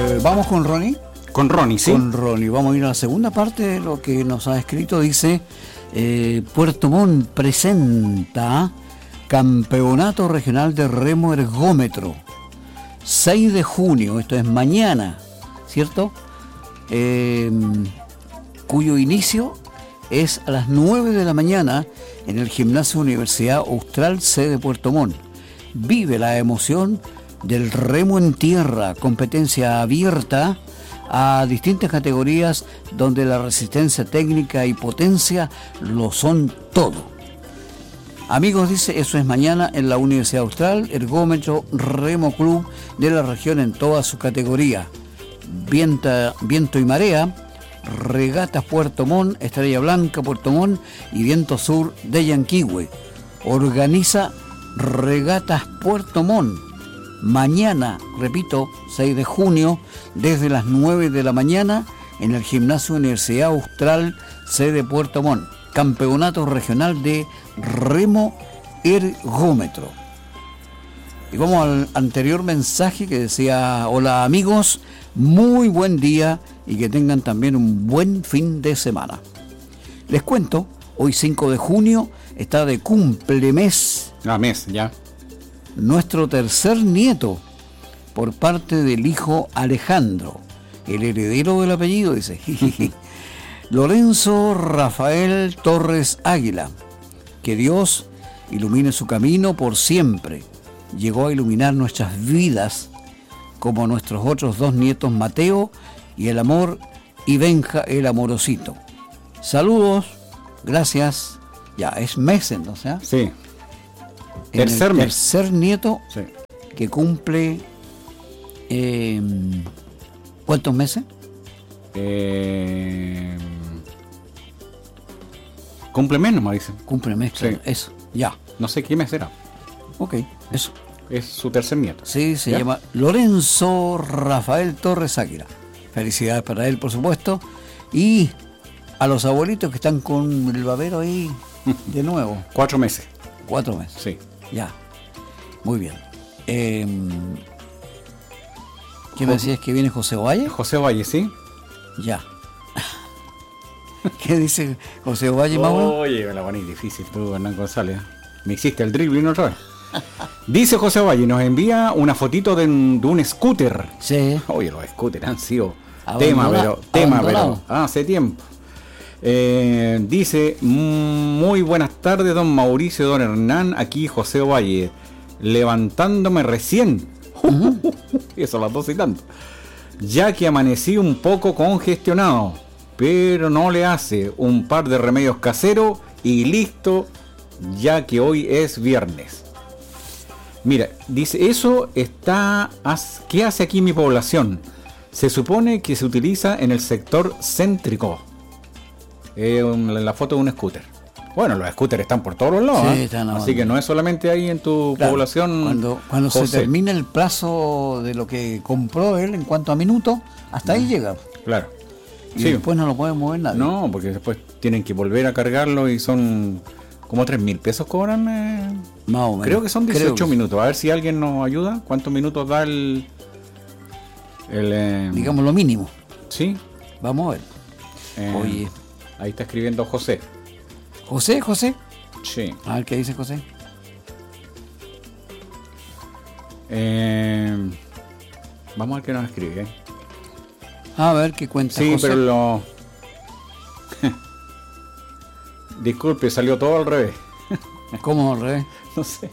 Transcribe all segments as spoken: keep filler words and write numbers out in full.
Eh, vamos con Ronnie. Con Ronnie, sí. Con Ronnie. Vamos a ir a la segunda parte de lo que nos ha escrito. Dice, eh, Puerto Montt presenta Campeonato Regional de Remo Ergómetro. seis de junio, esto es mañana, ¿cierto? Eh, cuyo inicio es a las nueve de la mañana en el Gimnasio Universidad Austral, sede Puerto Montt. Vive la emoción del remo en tierra, competencia abierta a distintas categorías donde la resistencia técnica y potencia lo son todo. Amigos, dice, eso es mañana en la Universidad Austral, Ergómetro Remo Club de la región en toda su categoría. Viento, viento y marea, Regatas Puerto Montt, Estrella Blanca Puerto Montt y Viento Sur de Yanquihue. Organiza Regatas Puerto Montt. Mañana, repito, seis de junio, desde las nueve de la mañana, en el Gimnasio Universidad Austral, sede Puerto Montt. Campeonato Regional de Remo Ergómetro. Y vamos al anterior mensaje que decía, hola amigos, muy buen día y que tengan también un buen fin de semana. Les cuento, hoy cinco de junio está de cumplemes. Ah, mes, ya. Nuestro tercer nieto, por parte del hijo Alejandro, el heredero del apellido, dice, Lorenzo Rafael Torres Águila. Que Dios ilumine su camino por siempre. Llegó a iluminar nuestras vidas, como nuestros otros dos nietos, Mateo y el amor, y Benja el amorosito. Saludos, gracias. Ya, es mes entonces, ¿eh? Sí. En Tercer el mes. tercer nieto, Sí. que cumple eh, ¿cuántos meses? Eh, cumple mes nomás, dicen. Cumple mes, claro, Sí. eso, ya. No sé qué mes será. Ok, eso. Es su tercer nieto. Sí, se ¿Ya? llama Lorenzo Rafael Torres Águila. Felicidades para él, por supuesto. Y a los abuelitos que están con el babero ahí de nuevo. Cuatro meses. Cuatro meses. Sí. Ya. Muy bien. Eh, ¿Qué me decías que viene José Ovalle? José Valle, ¿sí? Ya. ¿Qué dice José Ovalle, Mauro? Oye, me la poní difícil tú, Hernán González. Me hiciste el dribbling otra vez. Dice José Valle, nos envía una fotito de un, de un scooter. Sí. Oye, los scooters han sido Abandona- tema, pero tema, abandonado. pero hace tiempo. Eh, dice, muy buenas tardes, don Mauricio, don Hernán, aquí José Valle, levantándome recién. Uh-huh. Eso a las dos y tanto. Ya que amanecí un poco congestionado, pero no le hace, un par de remedios caseros y listo, ya que hoy es viernes. Mira, dice, eso está, ¿qué hace aquí mi población? Se supone que se utiliza en el sector céntrico. Eh, un- la foto de un scooter. Bueno, los scooters están por todos los lados, Sí, ¿eh? están Así que no es solamente ahí en tu Claro, población. Cuando, cuando se José. termina el plazo de lo que compró él en cuanto a minutos, hasta ahí llega. Claro. Y Sí. después no lo puede mover nadie. No, porque después tienen que volver a cargarlo y son como tres mil pesos cobran. Eh. Más o menos. Creo que son dieciocho Creo que- minutos. A ver si alguien nos ayuda. ¿Cuántos minutos da el. el eh, Digamos lo mínimo. Sí. Vamos a ver. Eh, Oye, Ahí está escribiendo José. José, José. Sí. A ver qué dice José. Eh, vamos a ver qué nos escribe. ¿eh? A ver qué cuenta Sí, José. pero lo. Disculpe, salió todo al revés. ¿Cómo al revés? No sé.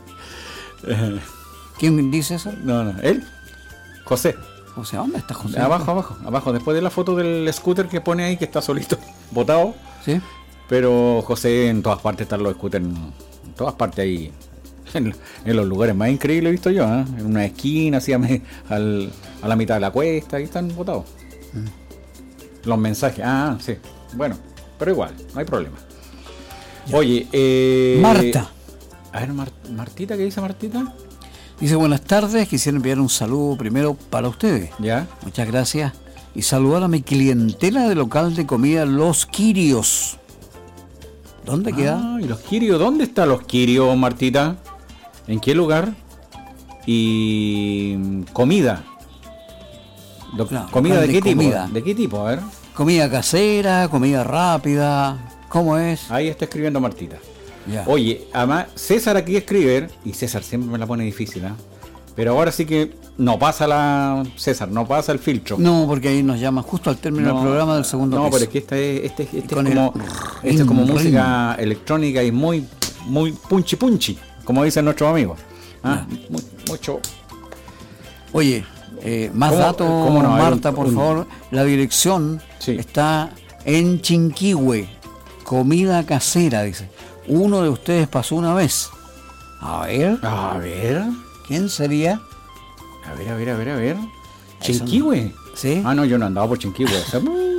¿Quién dice eso? No, no. ¿Él? José. José, ¿dónde está José? Abajo, abajo, abajo. Después de la foto del scooter que pone ahí, que está solito, botado. ¿Sí? Pero José, en todas partes están los scooters. En todas partes ahí. En, en los lugares más increíbles he visto yo. ¿eh? En una esquina, así a, me- al- a la mitad de la cuesta. Ahí están botados. Mm. Los mensajes. Ah, sí. Bueno, pero igual, no hay problema. Ya. Oye, eh, Marta. A ver, Mar- Martita, ¿qué dice Martita? Dice, buenas tardes, quisiera enviar un saludo primero para ustedes. Ya. Muchas gracias. Y saludar a mi clientela del local de comida Los Quirios. ¿Dónde queda? Ah, ¿y los Quirios? ¿Dónde están los Quirios, Martita? ¿En qué lugar? Y comida. Do- Claro, ¿Comida de local qué de tipo? comida. ¿De qué tipo? A ver. Comida casera, comida rápida. ¿Cómo es? Ahí está escribiendo Martita. Ya. Oye, además, César aquí escribe, y César siempre me la pone difícil, ¿eh? Pero ahora sí que no pasa la... César, no pasa el filtro. No, porque ahí nos llama justo al término No, del programa del segundo No, piso. pero es que este, es- este, este es Con como, el este es como ring, música electrónica y muy, muy punchi punchi, como dicen nuestros amigos. ¿Ah? Mu- mucho. Oye, eh, más ¿Cómo- datos, cómo no? Hay Marta, un- por un- favor. La dirección Sí. está en Chinquihue. Comida casera, dice. Uno de ustedes pasó una vez. A ver, A ver, ¿quién sería? a ver, a ver, a ver, a ver. Eso Chinquihue. ¿Sí? Ah, no, yo no andaba por Chinquihue. O sea,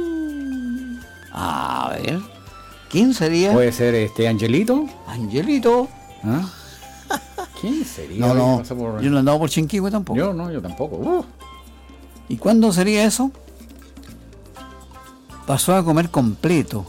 A ver, ¿quién sería? puede ser este Angelito. Angelito. ¿Ah? ¿Quién sería? No, no, Pasa por- yo no he andado por Chinquihue tampoco. Yo no, yo tampoco. Uh. ¿Y cuándo sería eso? Pasó a comer completo.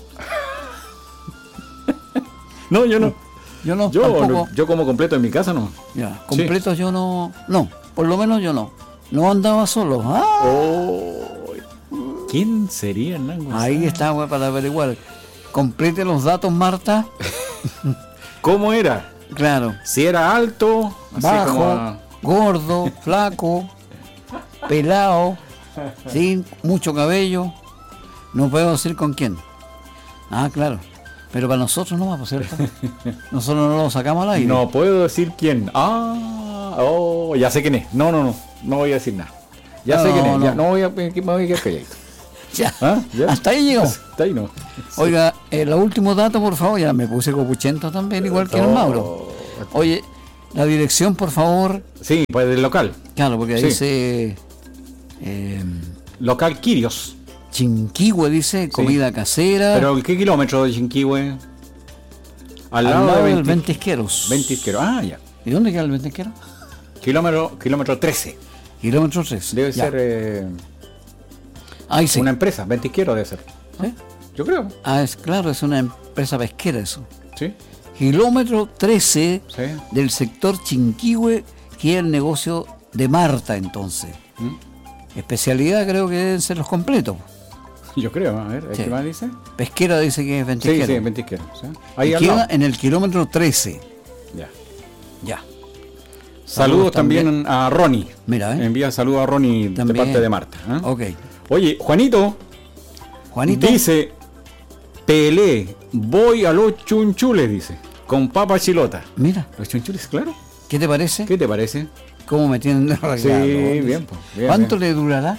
No, yo no. Yo no, Yo, tampoco. no- yo como completo en mi casa no. Ya, completo yo no. No, por lo menos yo no. No andaba solo. Ah, Oh. ¿Quién sería Hernán González? ahí está, güey, para averiguar. Complete los datos, Marta. ¿Cómo era? Claro. Si era alto, así Bajo, como- gordo, flaco, pelado, sin mucho cabello. No puedo decir con quién. Ah, claro. Pero para nosotros no va, por cierto. Nosotros no lo sacamos al aire. No puedo decir quién. Ah, oh, ya sé quién es. No, no, no. No voy a decir nada. Ya No, sé quién es. no. Ya, no voy a, me voy a quedar calladito. Ya. ¿Ah? ¿Ya? Hasta ahí llegó. Hasta ahí no. Oiga, el último dato, por favor. Ya me puse copuchento también, igual que el Mauro. Oye, la dirección, por favor. Sí, pues del local. Claro, porque Sí. dice eh, Local Quirios. Chinquihue, dice, comida casera. Pero ¿qué kilómetro de Chinquihue? al Al lado, lado de del veinte, Ventisqueros. Ventisquero. Ah, ya. ¿Y dónde queda el Ventisquero? Kilómetro, kilómetro trece. Kilómetro tres. Debe Ya. ser eh, Ahí sí. una empresa. Ventisquero debe ser. ¿Sí? Yo creo. Ah, es claro, es una empresa pesquera eso. Sí. Kilómetro trece Sí. del sector Chinquihue, que es el negocio de Marta entonces. ¿Mm? Especialidad creo que deben ser los completos. Yo creo. A ver, Sí. ¿qué más dice? Pesquera dice que es Sí, Ventisquero. sí, Ventisquero. ¿Sí? Y Ahí al queda lado. en el kilómetro trece. Ya. Ya. Saludos también, a Ronnie. Mira, ¿eh? Envía saludos a Ronnie También. de parte de Marta. ¿eh? Ok. Oye, Juanito, Juanito. dice, Pelé, voy a los chunchules, dice, con papa chilota. Mira, Los chunchules, claro. ¿qué te parece? ¿Qué te parece? ¿Cómo me tienen de regalo? Sí, bien, pues, bien, ¿Cuánto bien. le durará?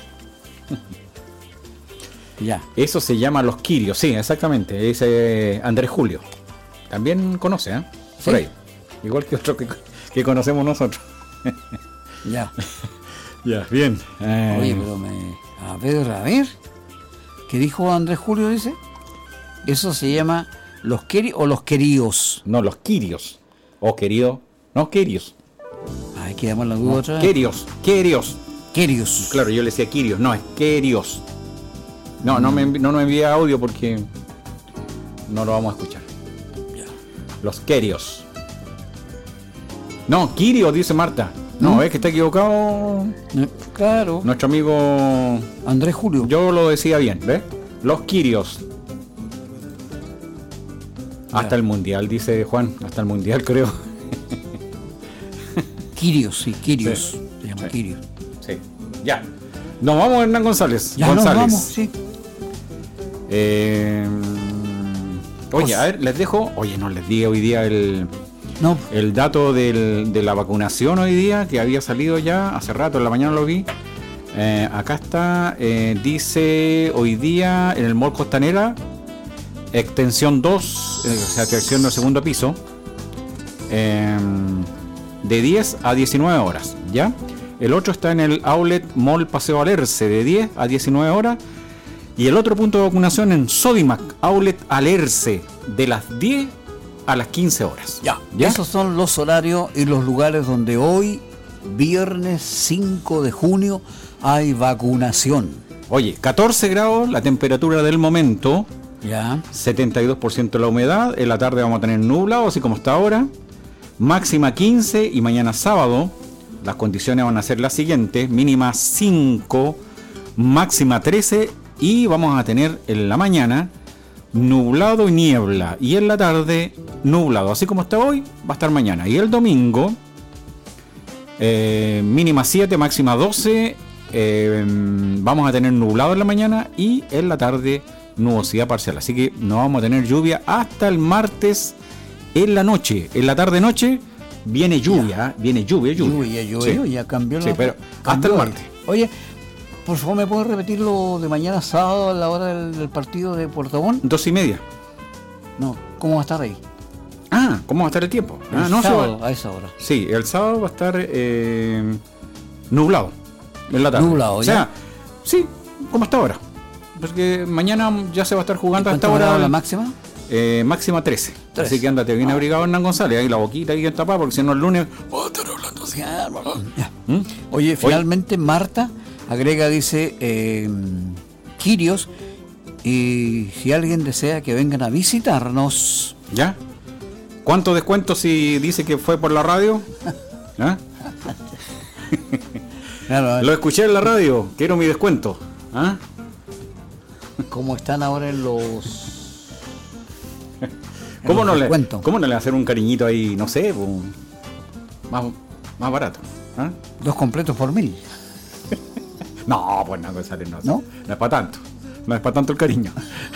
Ya. Eso se llama los quirios, sí, exactamente. Dice Andrés Julio. También conoce, ¿eh? Por ¿Sí? ahí. Igual que otro que, que conocemos nosotros. Ya. Ya, bien. Eh, Oye, pero me... A ver, a ver. ¿Qué dijo Andrés Julio, dice? Eso se llama los queri o los queríos. No, los quirios. O querido. No, quirios. Ay, quedamos la duda otra vez. Querios. Querios. Querios. Claro, yo le decía quirios. No, es querios. No, no, me envi- no nos envía audio porque no lo vamos a escuchar. Ya. Los querios. No, quirios, dice Marta. No, ¿Mm? es que está equivocado Eh, Claro. nuestro amigo. Andrés Julio. Yo lo decía bien, ¿ves? Los quirios. Hasta Ya. el mundial, dice Juan. Hasta el mundial, creo. Quirios, sí, Quirios. Sí. Se llama Sí. Quirios. Sí. Ya. Nos vamos, Hernán González. Ya González. nos vamos, sí. Eh, oye, Pues- a ver, les dejo. Oye, no les di hoy día el, No, el dato del- de la vacunación hoy día, que había salido ya hace rato, en la mañana lo vi. Eh, acá está, eh, dice hoy día en el Mall Costanera, extensión dos, eh, o sea, extensión del segundo piso, eh, de diez a diecinueve horas, ¿ya? El otro está en el Outlet Mall Paseo Alerce, de diez a diecinueve horas. Y el otro punto de vacunación en Sodimac Outlet Alerce, de las diez a las quince horas. ya. ¿Ya? Esos son los horarios y los lugares donde hoy, viernes cinco de junio, hay vacunación. Oye, catorce grados la temperatura del momento, Ya. setenta y dos por ciento la humedad. En la tarde vamos a tener nublado, así como está ahora. Máxima quince y mañana sábado las condiciones van a ser las siguientes: mínima cinco, máxima trece, y vamos a tener en la mañana nublado y niebla, y en la tarde nublado, así como está hoy, va a estar mañana. Y el domingo, eh, mínima siete, máxima doce, eh, vamos a tener nublado en la mañana y en la tarde nubosidad parcial, así que no vamos a tener lluvia hasta el martes en la noche. En la tarde noche viene lluvia, ya. viene lluvia, lluvia. Lluvia, lluvia, sí. ya cambió sí, la... pero cambió hasta el martes. Oye, por favor, ¿me puedes repetir lo de mañana sábado a la hora del, del partido de Puerto Montt? Dos y media. No, ¿cómo va a estar ahí? Ah, ¿cómo va a estar el tiempo? El ah, no, sábado, va... a esa hora. Sí, el sábado va a estar eh, nublado en la tarde. Nublado, o sea, ya. Sí, como hasta ahora. Porque mañana ya se va a estar jugando hasta ahora. ¿Cuánto la máxima? Eh, máxima trece. trece. Así que ándate bien ah. abrigado, Hernán González, ahí la boquita ahí en tapada, porque si no el lunes voy a estar hablando así. Ya. ¿Mm? Oye, finalmente Oye. Marta agrega, dice, eh, Quirios, y si alguien desea que vengan a visitarnos. ¿Ya? ¿Cuánto descuento si dice que fue por la radio? ¿Ah? Claro, lo escuché en la radio, quiero mi descuento. ¿Ah? ¿Cómo están ahora en los... ¿Cómo, no le, ¿Cómo no le hacer un cariñito ahí, no sé, más, más barato? ¿Ah? Dos completos por mil. No, pues no, González, no, no. No es para tanto. No es para tanto el cariño.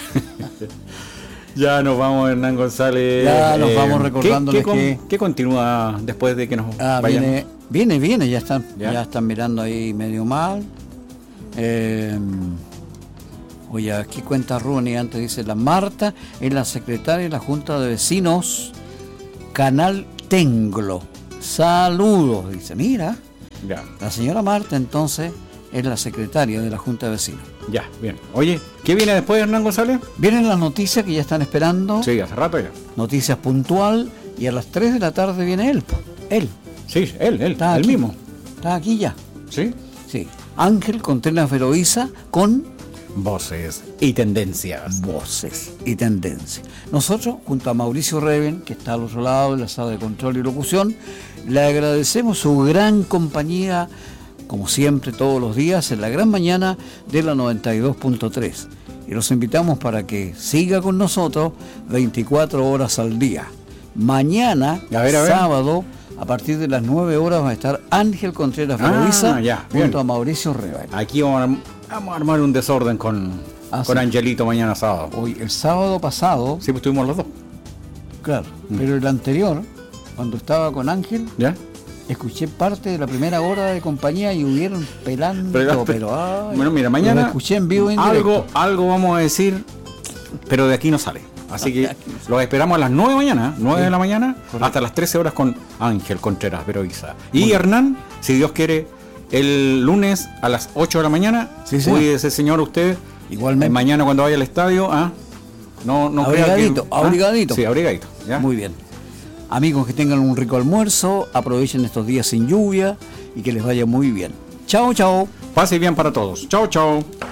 Ya nos vamos, Hernán González. Ya nos eh, vamos recordándoles ¿qué, qué, que... ¿Qué continúa después de que nos ah, vayan? Viene, viene, viene, ya están, ya, ya están mirando ahí medio mal. Eh, oye, aquí cuenta Runi, antes dice, la Marta es la secretaria de la Junta de Vecinos, Canal Tenglo. Saludos, dice, mira. Ya. La señora Marta entonces es la secretaria de la Junta de Vecinos. Ya, bien. Oye, ¿qué viene después, Hernán González? Vienen las noticias que ya están esperando. Sí, hace rato ya. Noticias puntual, y a las tres de la tarde viene él. Él. Sí, él, él, está él aquí, mismo. Está aquí ya. ¿Sí? Sí. Ángel Contreras Veloiza con... Voces y tendencias. Voces y tendencias. Nosotros, junto a Mauricio Reven, que está al otro lado de la sala de control y locución, le agradecemos su gran compañía, como siempre, todos los días, en la gran mañana de la noventa y dos punto tres. Y los invitamos para que siga con nosotros veinticuatro horas al día. Mañana, a ver, a ver. sábado, a partir de las nueve horas, va a estar Ángel Contreras Veloiza ah, ya, junto a Mauricio Reven. Aquí vamos a, vamos a armar un desorden con, ah, con sí. Angelito mañana sábado. Hoy, el sábado pasado... Sí, pues estuvimos los dos. Claro, mm. pero el anterior, cuando estaba con Ángel... ¿Ya? Escuché parte de la primera hora de compañía y hubieron pelando, pero, pero ay, bueno, mira, mañana lo escuché en vivo en algo, algo vamos a decir, pero de aquí no sale. Así que los esperamos a las nueve de la mañana, nueve sí. de la mañana, correcto, hasta las trece horas con Ángel Contreras Veloiza. Y bueno, Hernán, si Dios quiere, el lunes a las ocho de la mañana, sí, sí. Cuídese, señor, usted. Igualmente. Eh, mañana cuando vaya al estadio, ah, no, no abrigadito, que, abrigadito. Ah, sí, abrigadito. ¿Ya? Muy bien. Amigos, que tengan un rico almuerzo, aprovechen estos días sin lluvia y que les vaya muy bien. Chao, chao. Pase bien para todos. Chao, chao.